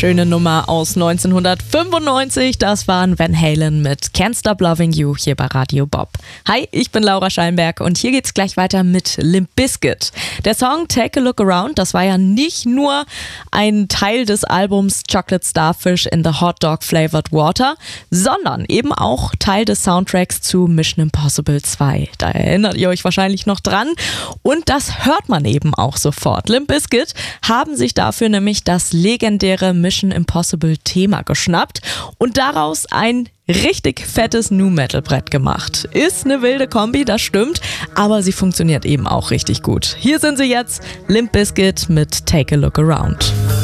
wunderschöne Nummer aus 1995. Das waren Van Halen mit Can't Stop Loving You hier bei Radio Bob. Hi, ich bin Laura Scheinberg und hier geht's gleich weiter mit Limp Bizkit. Der Song Take a Look Around, das war ja nicht nur ein Teil des Albums Chocolate Starfish in the Hot Dog Flavored Water, sondern eben auch Teil des Soundtracks zu Mission Impossible 2. Da erinnert ihr euch wahrscheinlich noch dran. Und das hört man eben auch sofort. Limp Bizkit haben sich dafür nämlich das legendäre Mission Impossible Thema geschnappt und daraus ein richtig fettes Nu-Metal-Brett gemacht. Ist eine wilde Kombi, das stimmt, aber sie funktioniert eben auch richtig gut. Hier sind sie jetzt, Limp Bizkit mit Take a Look Around.